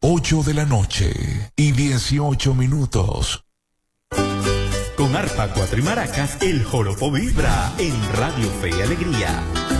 8 de la noche y 18 minutos. Con arpa, cuatro y maracas, el joropo vibra en Radio Fe y Alegría.